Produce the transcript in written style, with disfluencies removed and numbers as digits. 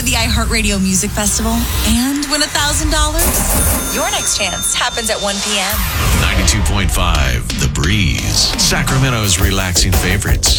the iHeartRadio Music Festival and win $1,000? Your next chance happens at 1 p.m. 92.5 The Breeze. Sacramento's relaxing favorites.